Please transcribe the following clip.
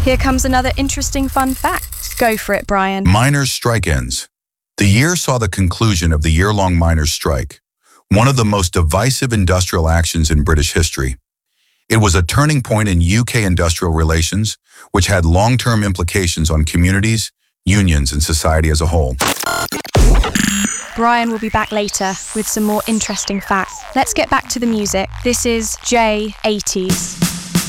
Here comes another interesting fun fact. Go for it, Brian. Miners' strike ends. The year saw the conclusion of the year-long miners' strike, one of the most divisive industrial actions in British history. It was a turning point in UK industrial relations, which had long-term implications on communities, unions, and society as a whole. Brian will be back later with some more interesting facts. Let's get back to the music. This is J80s.